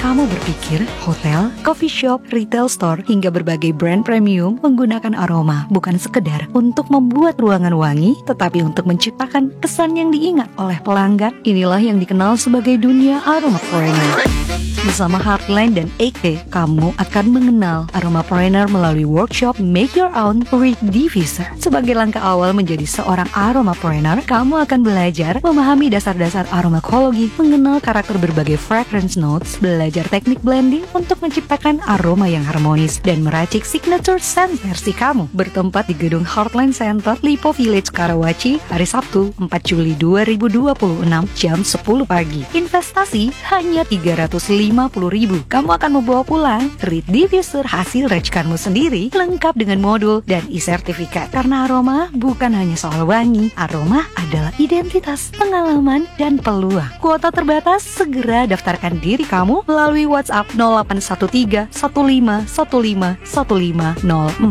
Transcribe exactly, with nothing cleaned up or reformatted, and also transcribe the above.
kamu berpikir hotel, coffee shop, retail store, hingga berbagai brand premium menggunakan aroma bukan sekedar untuk membuat ruangan wangi, tetapi untuk menciptakan kesan yang diingat oleh pelanggan. Inilah yang dikenal sebagai dunia aromapreneur. Bersama Heartline dan A K, kamu akan mengenal aromapreneur melalui workshop Make Your Own Reed Diffuser. Sebagai langkah awal menjadi seorang aromapreneur, kamu akan belajar memahami dasar-dasar aromakologi, mengenal karakter berbagai fragrance notes, belajar teknik blending untuk menciptakan aroma yang harmonis, dan meracik signature scent versi kamu. Bertempat di gedung Heartline Center, Lipo Village, Karawaci, hari Sabtu, empat Juli dua ribu dua puluh enam, jam sepuluh pagi. Investasi hanya tiga ratus lima puluh ribu. Kamu akan membawa pulang Reed Diffuser hasil racikanmu sendiri, lengkap dengan modul dan e-sertifikat. Karena aroma bukan hanya soal wangi, aroma adalah identitas, pengalaman, dan peluang. Kuota terbatas, segera daftarkan diri kamu melalui WhatsApp nol delapan satu tiga satu lima satu lima satu lima nol empat.